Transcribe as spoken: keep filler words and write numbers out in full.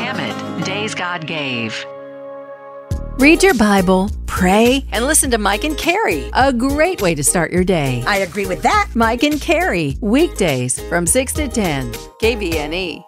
Hammett, Days God Gave. Read your Bible, pray, and listen to Mike and Carrie. A great way to start your day. I agree with that. Mike and Carrie, weekdays from six to ten, K B N E.